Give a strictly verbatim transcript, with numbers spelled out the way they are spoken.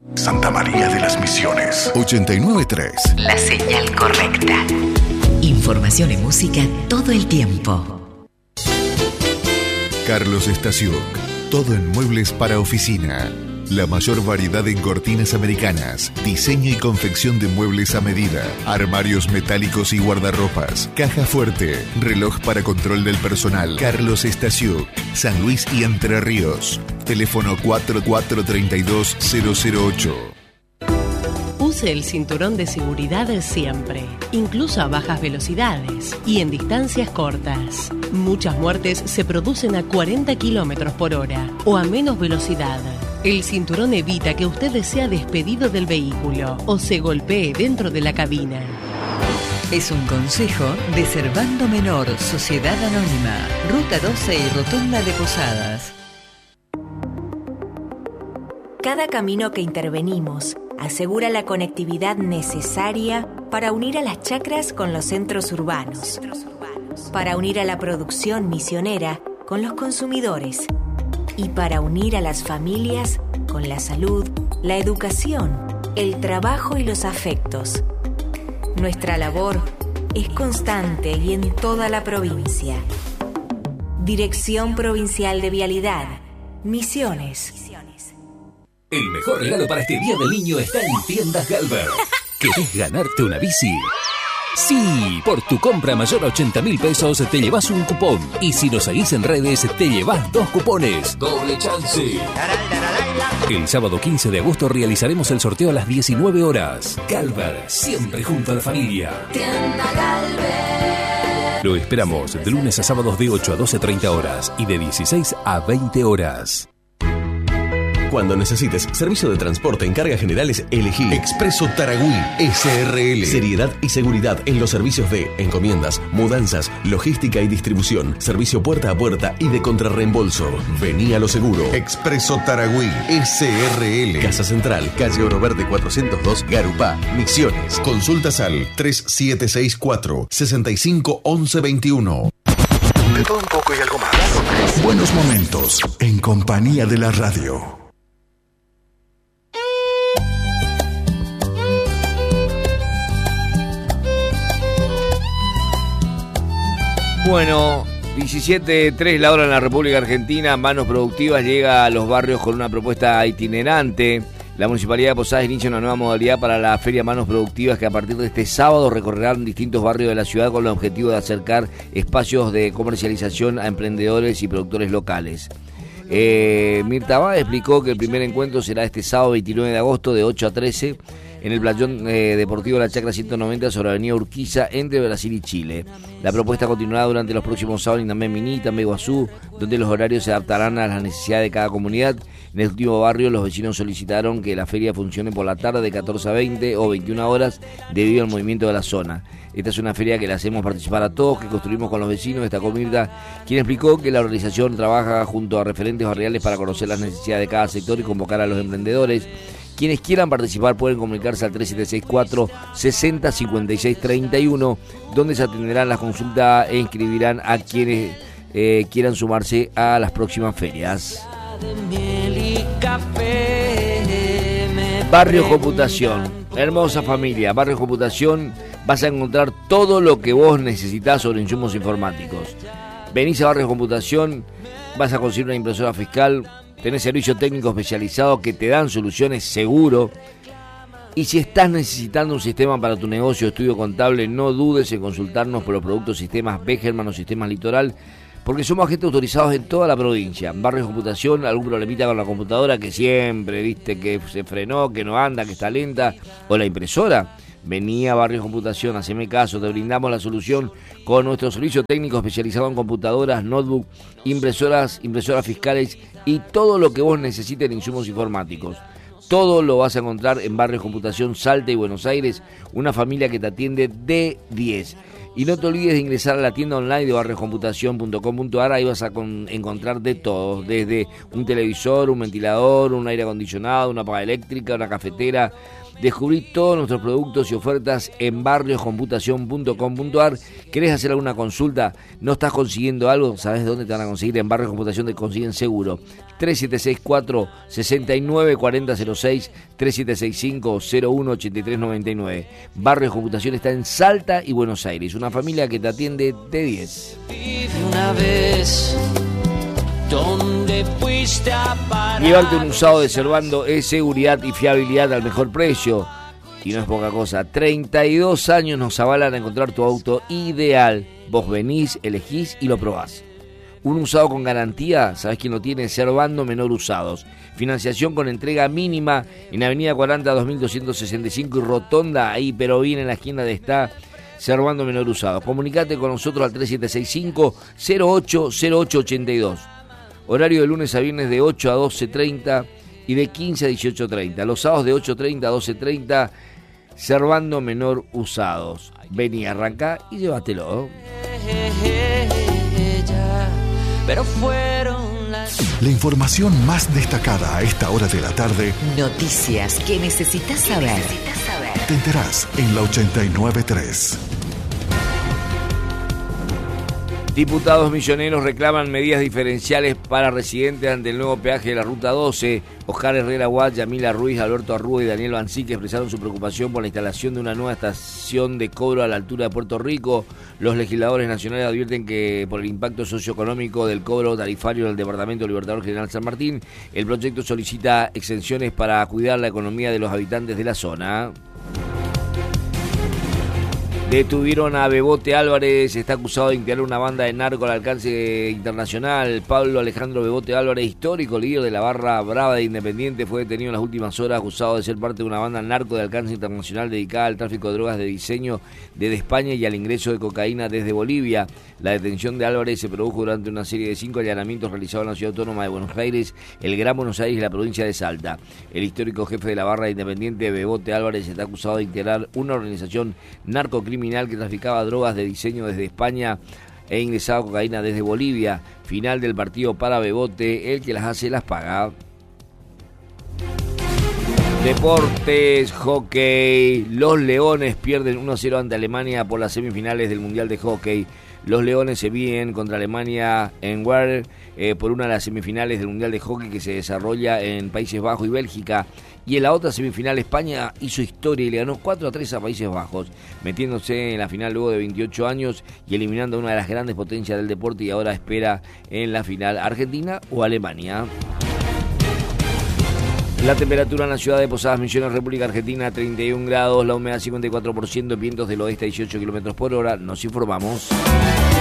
Santa María de las Misiones. ochenta y nueve punto tres. La señal correcta. Información y música todo el tiempo. Carlos Stasiuk. Todo en muebles para oficina. La mayor variedad en cortinas americanas, diseño y confección de muebles a medida, armarios metálicos y guardarropas, caja fuerte, reloj para control del personal. Carlos Stasiuk, San Luis y Entre Ríos. Teléfono cuatro cuatro tres dos cero cero ocho. Use el cinturón de seguridad siempre, incluso a bajas velocidades y en distancias cortas. Muchas muertes se producen a cuarenta kilómetros por hora o a menos velocidad. El cinturón evita que usted sea despedido del vehículo o se golpee dentro de la cabina. Es un consejo de Servando Menor, Sociedad Anónima, Ruta doce y Rotonda de Posadas. Cada camino que intervenimos asegura la conectividad necesaria para unir a las chacras con los centros urbanos, para unir a la producción misionera con los consumidores y para unir a las familias con la salud, la educación, el trabajo y los afectos. Nuestra labor es constante y en toda la provincia. Dirección Provincial de Vialidad, Misiones. El mejor regalo para este Día del Niño está en Tiendas Galver. ¿Querés ganarte una bici? Sí, por tu compra mayor a ochenta mil pesos te llevas un cupón. Y si nos seguís en redes, te llevas dos cupones. Doble chance. El sábado quince de agosto realizaremos el sorteo a las diecinueve horas. Galver, siempre junto a la familia. Tienda Galver. Lo esperamos de lunes a sábados de ocho a doce treinta horas y de dieciséis a veinte horas. Cuando necesites servicio de transporte en cargas generales, elegí Expreso Taragüí S R L. Seriedad y seguridad en los servicios de encomiendas, mudanzas, logística y distribución, servicio puerta a puerta y de contrarreembolso. Vení a lo seguro. Expreso Taragüí S R L. Casa Central, calle Oro Verde cuatrocientos dos, Garupá, Misiones. Consultas al tres siete seis cuatro, seis cinco uno uno dos uno. De todo un poco y algo más. Buenos momentos en compañía de la radio. Bueno, diecisiete tres la hora en la República Argentina. Manos Productivas llega a los barrios con una propuesta itinerante. La Municipalidad de Posadas inicia una nueva modalidad para la Feria Manos Productivas que a partir de este sábado recorrerán distintos barrios de la ciudad con el objetivo de acercar espacios de comercialización a emprendedores y productores locales. Eh, Mirta Bá explicó que el primer encuentro será este sábado veintinueve de agosto de ocho a trece en el playón eh, deportivo de la Chacra ciento noventa sobre Avenida Urquiza entre Brasil y Chile. La propuesta continuará durante los próximos sábados en També Miní y També Iguazú, donde los horarios se adaptarán a las necesidades de cada comunidad. En el último barrio los vecinos solicitaron que la feria funcione por la tarde de catorce a veinte o veintiuna horas debido al movimiento de la zona. Esta es una feria que le hacemos participar a todos, que construimos con los vecinos, destacó Mirta, quien explicó que la organización trabaja junto a referentes barriales para conocer las necesidades de cada sector y convocar a los emprendedores. Quienes quieran participar pueden comunicarse al tres siete seis cuatro, sesenta, cincuenta y seis, treinta y uno, donde se atenderán las consultas e inscribirán a quienes eh, quieran sumarse a las próximas ferias. Barrio Computación, hermosa familia, Barrio Computación, vas a encontrar todo lo que vos necesitas sobre insumos informáticos. Venís a Barrio Computación, vas a conseguir una impresora fiscal, tenés servicio técnico especializado que te dan soluciones seguro. Y si estás necesitando un sistema para tu negocio o estudio contable, no dudes en consultarnos por los productos sistemas Begelman o sistemas Litoral, porque somos agentes autorizados en toda la provincia. Barrio Computación, algún problemita con la computadora que siempre viste que se frenó, que no anda, que está lenta, o la impresora. Vení a Barrio Computación, haceme caso, te brindamos la solución con nuestro servicio técnico especializado en computadoras, notebook, impresoras, impresoras fiscales y todo lo que vos necesites en insumos informáticos. Todo lo vas a encontrar en Barrio Computación, Salta y Buenos Aires, una familia que te atiende de diez. Y no te olvides de ingresar a la tienda online de barrio computación punto com punto a r, ahí vas a con, encontrar de todo, desde un televisor, un ventilador, un aire acondicionado, una pava eléctrica, una cafetera, Descubrí todos nuestros productos y ofertas en barrios computación punto com punto a r. ¿Querés hacer alguna consulta? ¿No estás consiguiendo algo? ¿Sabés dónde te van a conseguir? En Barrios Computación te consiguen seguro. tres siete seis cuatro, seis nueve cuatro cero cero seis, tres siete seis cinco, cero uno ocho tres nueve nueve. Barrios Computación está en Salta y Buenos Aires. Una familia que te atiende de diez. Una vez, ¿dónde fuiste a parar? Llevarte un usado de Servando es seguridad y fiabilidad al mejor precio. Y no es poca cosa. treinta y dos años nos avalan a encontrar tu auto ideal. Vos venís, elegís y lo probás. Un usado con garantía, ¿sabés quién lo tiene? Servando Menor Usados. Financiación con entrega mínima en Avenida cuarenta, dos mil doscientos sesenta y cinco y Rotonda, ahí pero bien en la esquina de está Servando Menor Usados. Comunicate con nosotros al tres siete seis cinco, cero ocho cero ocho ocho dos. Horario de lunes a viernes de ocho a doce treinta y de quince a dieciocho treinta. Los sábados de ocho treinta a doce treinta, Servando Menor Usados. Vení, arrancá y llévatelo. Pero fueron las... La información más destacada a esta hora de la tarde. Noticias que necesitas saber. Te enterás en la ochenta y nueve punto tres. Diputados milloneros reclaman medidas diferenciales para residentes ante el nuevo peaje de la Ruta doce. Oscar Herrera Guad, Yamila Ruiz, Alberto Arrúa y Daniel Bancique expresaron su preocupación por la instalación de una nueva estación de cobro a la altura de Puerto Rico. Los legisladores nacionales advierten que por el impacto socioeconómico del cobro tarifario del Departamento Libertador General San Martín, el proyecto solicita exenciones para cuidar la economía de los habitantes de la zona. Detuvieron a Bebote Álvarez, está acusado de integrar una banda de narco al alcance internacional. Pablo Alejandro Bebote Álvarez, histórico líder de la barra brava de Independiente, fue detenido en las últimas horas acusado de ser parte de una banda narco de alcance internacional dedicada al tráfico de drogas de diseño desde España y al ingreso de cocaína desde Bolivia. La detención de Álvarez se produjo durante una serie de cinco allanamientos realizados en la ciudad autónoma de Buenos Aires, el Gran Buenos Aires y la provincia de Salta. El histórico jefe de la barra de Independiente, Bebote Álvarez, está acusado de integrar una organización narcocriminal que traficaba drogas de diseño desde España e ingresaba cocaína desde Bolivia. Final del partido para Bebote, el que las hace las paga. Deportes, hockey. Los Leones pierden uno a cero ante Alemania por las semifinales del Mundial de Hockey. Los Leones se miden contra Alemania en Werder eh, por una de las semifinales del Mundial de Hockey que se desarrolla en Países Bajos y Bélgica. Y en la otra semifinal España hizo historia y le ganó cuatro a tres a Países Bajos, metiéndose en la final luego de veintiocho años y eliminando a una de las grandes potencias del deporte, y ahora espera en la final Argentina o Alemania. La temperatura en la ciudad de Posadas Misiones, República Argentina, treinta y un grados, la humedad cincuenta y cuatro por ciento, vientos del oeste a dieciocho kilómetros por hora. Nos informamos.